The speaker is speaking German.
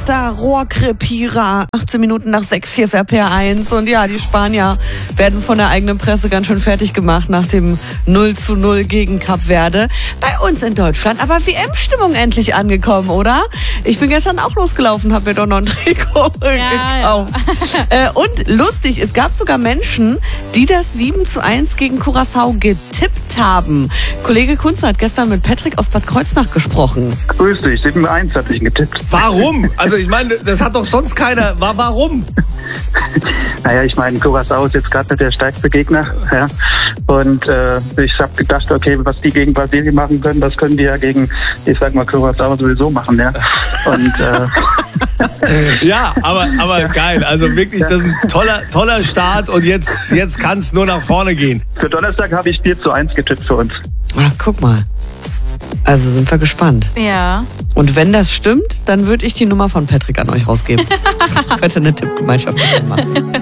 Mr. Rohrkrepierer. 18 Minuten nach 6, hier ist RPR1. Und ja, die Spanier werden von der eigenen Presse ganz schön fertig gemacht nach dem 0:0 gegen Kap Verde. Bei uns in Deutschland aber WM-Stimmung endlich angekommen, oder? Ich bin gestern auch losgelaufen, habe mir doch noch ein Trikot gekauft. Ja. Und lustig, es gab sogar Menschen, die das 7:1 gegen Curaçao getippt haben. Kollege Kunze hat gestern mit Patrick aus Bad Kreuznach gesprochen. Grüß dich, 7:1 hatte ich getippt. Warum? Also ich meine, das hat doch sonst keiner. Warum? Naja, ich meine, Curaçao ist jetzt gerade nicht der stärkste Gegner. Ja. Und ich habe gedacht, okay, was die gegen Brasilien machen können, das können die ja gegen, ich sag mal, Curaçao sowieso machen. Ja. Und ja, aber geil. Also wirklich, das ist ein toller Start und jetzt kann es nur nach vorne gehen. Für Donnerstag habe ich 4:1 getippt für uns. Ach, guck mal. Also sind wir gespannt. Ja. Und wenn das stimmt, dann würde ich die Nummer von Patrick an euch rausgeben. Könnte eine Tippgemeinschaft machen.